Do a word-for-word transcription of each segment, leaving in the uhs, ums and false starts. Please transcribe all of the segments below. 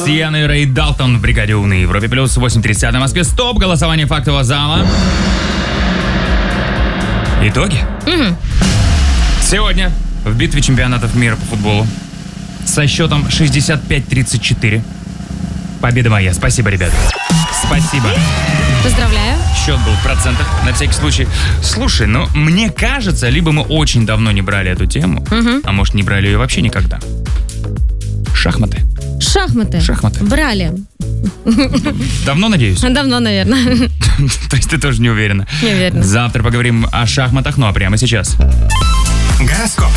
Сиена и Рэй Далтон в бригаде «Умный». В Европе плюс восемь тридцать на Москве. Стоп. Голосование фактового зала. Итоги. Угу. Сегодня в битве чемпионатов мира по футболу со счетом шестьдесят пять тридцать четыре. Победа моя. Спасибо, ребят. Спасибо. Поздравляю. Счет был в процентах, на всякий случай. Слушай, ну, мне кажется, либо мы очень давно не брали эту тему, угу. а может, не брали ее вообще никогда. Шахматы. Шахматы. Шахматы. Брали. Давно, надеюсь? Давно, наверное. То есть ты тоже не уверена? Не уверена. Завтра поговорим о шахматах, ну а прямо сейчас. Гороскоп.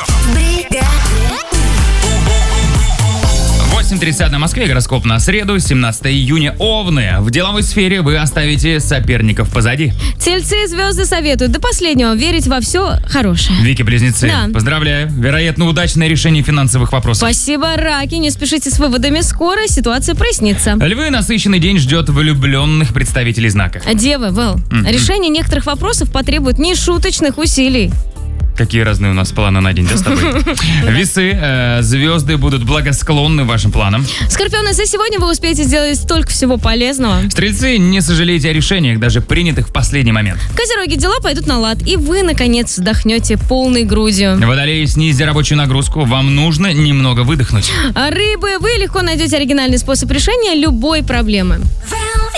восемь тридцать на Москве, гороскоп на среду, семнадцатое июня, Овны. В деловой сфере вы оставите соперников позади. Тельцы и звезды советуют до последнего верить во все хорошее. Вики-близнецы, Да. поздравляю. Вероятно, удачное решение финансовых вопросов. Спасибо, раки. Не спешите с выводами. Скоро ситуация прояснится. Львы, насыщенный день ждет влюбленных представителей знака. Девы, Вэл, Мгм. решение некоторых вопросов потребует нешуточных усилий. Какие разные у нас планы на день, да, с тобой? Весы, э, звезды будут благосклонны вашим планам. Скорпионы, за сегодня вы успеете сделать столько всего полезного. Стрельцы, не сожалейте о решениях, даже принятых в последний момент. Козероги, дела пойдут на лад, и вы, наконец, вдохнете полной грудью. Водолеи, снизьте рабочую нагрузку, вам нужно немного выдохнуть. А рыбы, вы легко найдете оригинальный способ решения любой проблемы.